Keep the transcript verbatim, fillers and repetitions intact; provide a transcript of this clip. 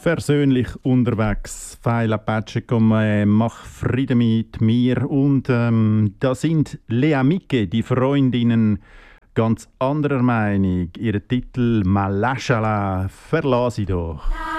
Versöhnlich unterwegs. Feila Pace come Mach Frieden mit mir. Und ähm, da sind Le Amiche, die Freundinnen, ganz anderer Meinung. Ihre Titel «Ma lasciala», verlass ich doch.